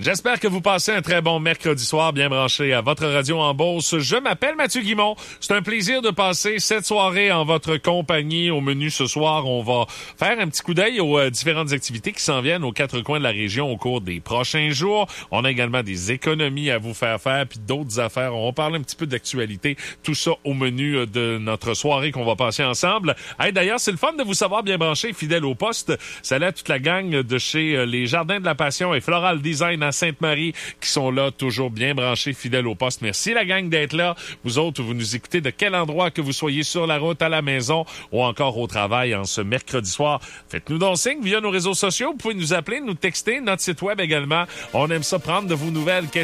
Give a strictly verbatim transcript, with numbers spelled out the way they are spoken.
J'espère que vous passez un très bon mercredi soir bien branché à votre radio en Beauce. Je m'appelle Mathieu Guimont. C'est un plaisir de passer cette soirée en votre compagnie. Au menu ce soir, on va faire un petit coup d'œil aux euh, différentes activités qui s'en viennent aux quatre coins de la région au cours des prochains jours. On a également des économies à vous faire faire puis d'autres affaires. On va parler un petit peu d'actualité. Tout ça au menu de notre soirée qu'on va passer ensemble. Hey, d'ailleurs, c'est le fun de vous savoir bien branché, fidèle au poste. Salut à toute la gang de chez euh, les Jardins de la Passion et Floral Design à Sainte-Marie qui sont là, toujours bien branchés, fidèles au poste. Merci la gang d'être là. Vous autres, vous nous écoutez de quel endroit que vous soyez sur la route, à la maison ou encore au travail en ce mercredi soir. Faites-nous donc signe via nos réseaux sociaux. Vous pouvez nous appeler, nous texter, notre site web également. On aime ça prendre de vos nouvelles.